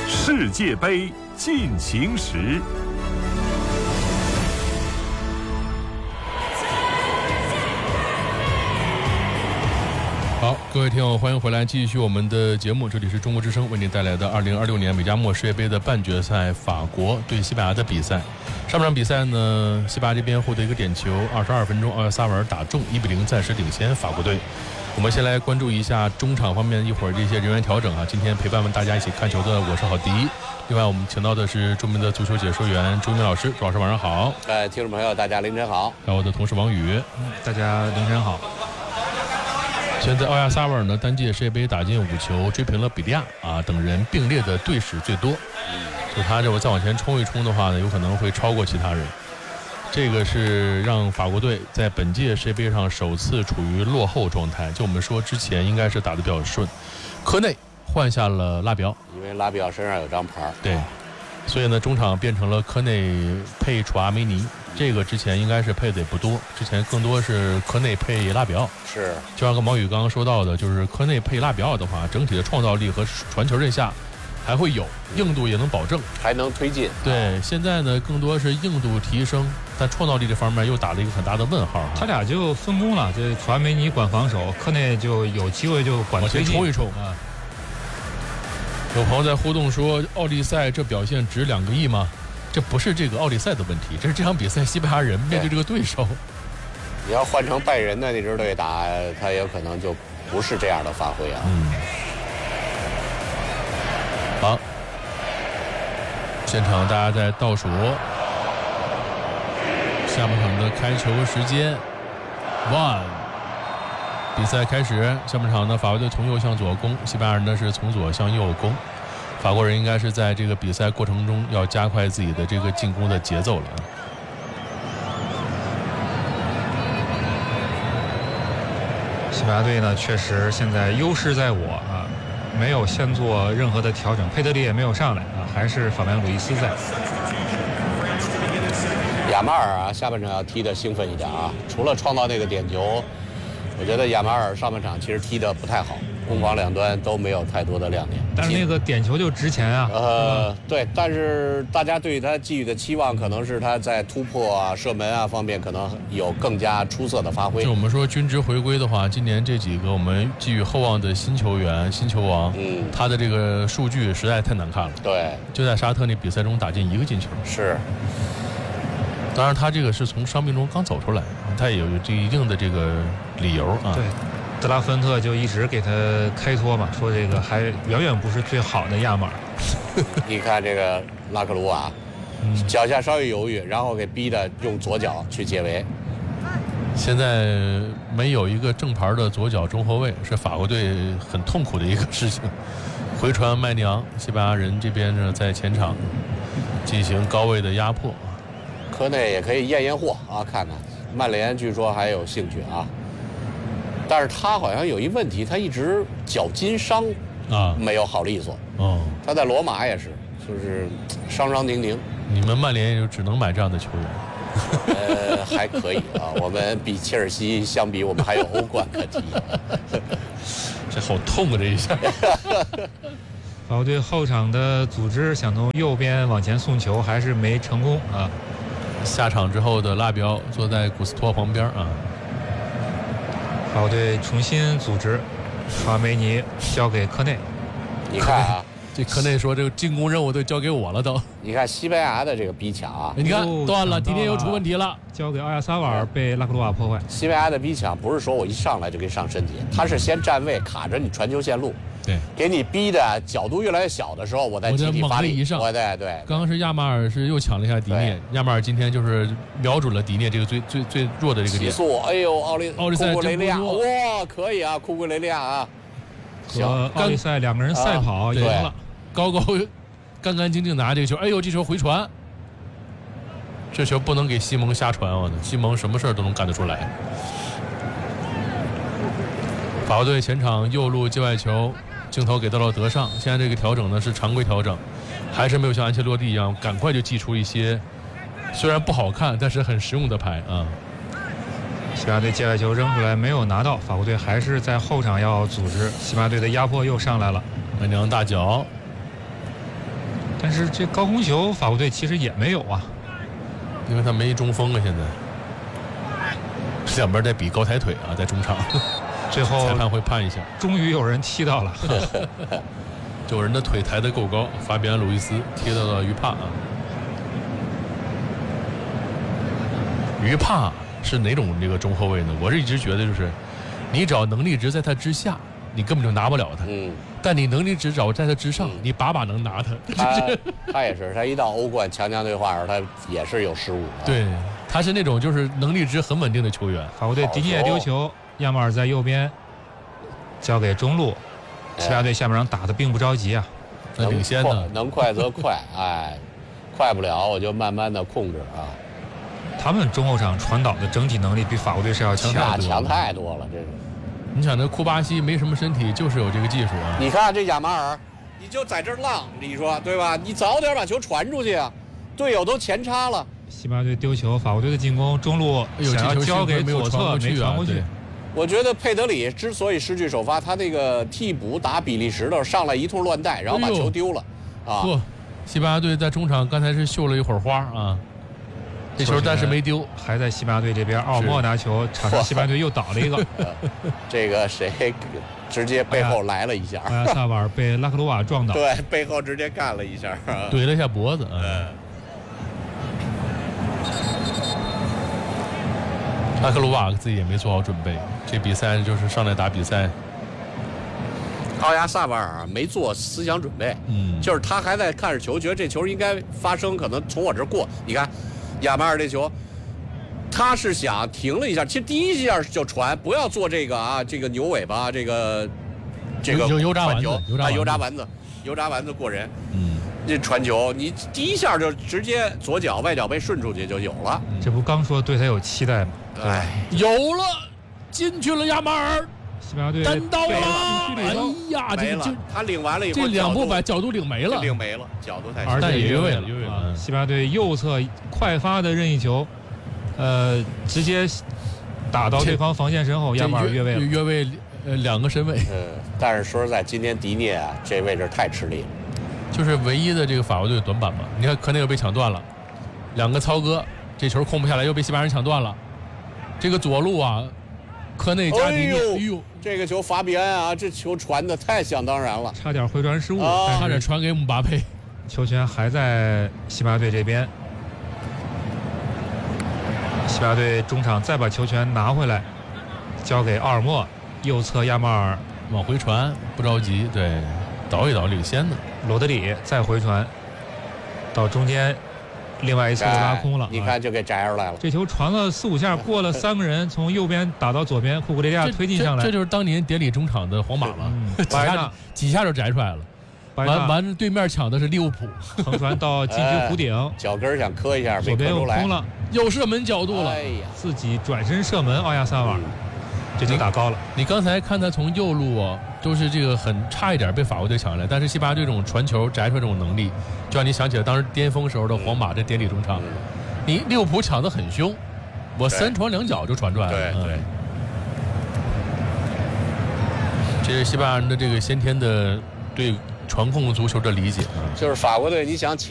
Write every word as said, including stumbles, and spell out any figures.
世界杯进行时。 好，各位听友，欢迎回来，继续我们的节目。这里是中国之声为您带来的二零二六年美加墨世界杯的半决赛，法国对西班牙的比赛。上半场比赛呢，西班牙这边获得一个点球，二十二分钟，奥亚萨瓦尔打中，一比零暂时领先法国队。我们先来关注一下中场方面一会儿这些人员调整啊。今天陪伴大家一起看球的我是郝迪，另外我们请到的是著名的足球解说员周明老师，周老师晚上好。 呃，听众朋友大家凌晨好。 还有我的同事王宇， 大家凌晨好。 现在奥亚萨瓦尔呢单届世界杯打进五球，追平了比利亚啊等人并列的队史最多。就他这我再往前冲一冲的话呢，有可能会超过其他人。这个是让法国队在本届世界杯上首次处于落后状态。就我们说之前应该是打得比较顺，科内换下了拉比奥， 因为拉比奥身上有张牌， 对，所以呢中场变成了科内配楚阿梅尼。这个之前应该是配的也不多，之前更多是科内配拉比奥。 是， 就像跟毛宇刚刚说到的，就是科内配拉比奥的话，整体的创造力和传球刃下还会有，硬度也能保证， 还能推进。 对，现在呢更多是硬度提升，但创造力这方面又打了一个很大的问号。 他俩就分工了，这楚阿梅尼管防守，科内就有机会就管推进， 冲一冲啊。 有朋友在互动说，奥利赛这表现值两个亿吗？这不是这个奥利赛的问题，这是这场比赛西班牙人面对这个对手。 你要换成拜仁的那支队打，他有可能就不是这样的发挥啊。 嗯。好，现场大家在倒数下半场的开球时间 ，one， 比赛开始。下半场呢，法国队从右向左攻，西班牙人呢是从左向右攻。法国人应该是在这个比赛过程中要加快自己的这个进攻的节奏了。 西班牙队呢，确实现在优势在我啊，没有先做任何的调整，佩德里也没有上来啊，还是法兰鲁伊斯在。 亚马尔啊，下半场要踢得兴奋一点啊，除了创造那个点球，我觉得亚马尔上半场其实踢得不太好。攻防两端都没有太多的亮点， 但是那个点球就值钱啊。 呃，对，但是大家对他寄予的期望可能是他在突破啊、射门啊方面可能有更加出色的发挥。 就我们说均值回归的话，今年这几个我们寄予厚望的新球员、新球王，嗯，他的这个数据实在太难看了。 对， 就在沙特那比赛中打进一个进球。 是。 当然，他这个是从伤病中刚走出来，他也有这一定的这个理由啊。 对。德拉芬特就一直给他开脱嘛，说这个还远远不是最好的亚马尔。 你看这个拉克鲁瓦，嗯、脚下稍微犹豫，然后给逼的用左脚去解围。 现在没有一个正牌的左脚中后卫，是法国队很痛苦的一个事情。回传麦尼昂，西班牙人这边呢在前场进行高位的压迫。 科内也可以验验货啊，看看曼联据说还有兴趣啊。但是他好像有一问题，他一直脚筋伤啊，没有好利索。哦，他在罗马也是，就是伤伤停停。 你们曼联也就只能买这样的球员。 呃，还可以啊，我们比切尔西相比，我们还有欧冠可踢。 这好痛啊！这一下。 法国队后场的组织想从右边往前送球，还是没成功啊。 下场之后的拉比奥坐在古斯托旁边啊。 法国队重新组织，把梅尼交给科内。 你看啊， 这科内说这个进攻任务都交给我了都。 你看西班牙的这个逼抢啊， 你看断了，迪涅又出问题了， 交给奥亚萨瓦尔被拉克鲁瓦破坏。 西班牙的逼抢不是说我一上来就给上身体，他是先站位卡着你传球线路。 对， 给你逼的角度越来越小的时候，我再集体发力。 我对对。 刚刚是亚马尔是又抢了一下迪涅，亚马尔今天就是瞄准了迪涅这个最最最弱的这个点。 起速，哎呦，奥利奥利赛库雷利亚，哇，可以啊，库库雷利亚啊。 和奥利赛两个人赛跑赢了， 高高干干净净拿这个球，哎呦，这球回传，这球不能给西蒙瞎传啊！西蒙什么事儿都能干得出来。法国队前场右路界外球。镜头给到了德尚，现在这个调整呢是常规调整，还是没有像安切洛蒂一样赶快就祭出一些虽然不好看但是很实用的牌啊。 西班牙队界外球扔出来没有拿到，法国队还是在后场要组织，西班牙队的压迫又上来了。 曼尼昂大脚， 但是这高空球法国队其实也没有啊， 因为他没中锋啊，现在两边在比高抬腿啊，在中场。 最后裁判会判一下， 终于有人踢到了， 就有人的腿抬得够高，法比安·鲁伊斯踢到了于帕啊。于帕是哪种这个中后卫呢？我是一直觉得就是，你只要能力值在他之下，你根本就拿不了他。嗯。但你能力值只要在他之上，嗯、你把把能拿他。 他他也是，他一到欧冠强强对话时，他也是有失误、啊。 对，他是那种就是能力值很稳定的球员。 法国队迪尼耶丢球。亚马尔在右边交给中路，西班牙队下半场打得并不着急啊， 那领先呢， 能快则快，哎，快不了我就慢慢的控制啊。 他们中后场传导的整体能力比法国队是要强太强太多了，这是。 你想这库巴西没什么身体，就是有这个技术啊。 你看这亚马尔，你就在这儿浪，你说对吧？你早点把球传出去啊，队友都前插了。 西班牙队丢球，法国队的进攻中路想要交给左侧没传过去。 我觉得佩德里之所以失去首发，他那个替补打比利时的时候上来一通乱带，然后把球丢了，啊！ 不，西班牙队在中场刚才是秀了一会儿花啊，这球但是没丢， 还在西班牙队这边，奥莫拿球，场上西班牙队又倒了一个， 这个谁直接背后来了一下， 阿亚萨瓦尔被拉克鲁瓦撞倒， 对，背后直接干了一下， 怼了一下脖子，嗯。拉克鲁瓦自己也没做好准备，这比赛就是上来打比赛。 奥亚萨瓦尔没做思想准备，嗯，就是他还在看着球，觉得这球应该发生，可能从我这儿过。你看，亚马尔这球，他是想停了一下，其实第一下就传，不要做这个啊，这个牛尾巴，这个这个油炸丸子， 啊，油炸丸子，油炸丸子过人，嗯。这传球，你第一下就直接左脚外脚背顺出去就有了。 这不刚说对他有期待吗？ 哎， 有了，进去了，亚马尔， 西班牙队单刀了。哎呀，这个他领完了以后， 这两步把角度领没了， 领没了，角度太而且越位了。 西班牙队右侧快发的任意球，呃，直接打到对方防线身后，亚马尔越位了， 越位呃两个身位。 嗯，但是说实在，今天迪涅啊，这位置太吃力了。 就是唯一的这个法国队短板嘛，你看科内又被抢断了，两个操哥，这球控不下来，又被西班牙人抢断了。这个左路啊，科内加迪涅，哎呦， 这个球法比安啊，这球传的太想当然了， 差点回传失误， 啊、差点传给姆巴佩。 球权还在西班牙队这边，西班牙队中场再把球权拿回来，交给奥尔莫，右侧亚马尔往回传，不着急，对。倒一倒领先的罗德里再回传到中间，另外一侧拉空了， 你看就给摘出来了。 这球传了四五下，过了三个人，从右边打到左边，库库雷利亚推进上来， 这就是当年典礼中场的皇马了，嗯、几下几下就摘出来了。完完对面抢的是利物浦， 横传到禁区弧顶， 哎、脚跟想磕一下， 左边又空了， 又射门角度了， 哎呀， 自己转身射门，奥亚萨瓦尔。嗯，这就打高了。 你刚才看他从右路啊，都是这个很差一点被法国队抢下来，但是西班牙队这种传球摘出来这种能力，就让你想起了当时巅峰时候的皇马这典礼中场。你利物浦抢得很凶，我三传两脚就传出来了。 对对， 这是西班牙人的这个先天的对传控足球的理解啊。 就是法国队，你想抢。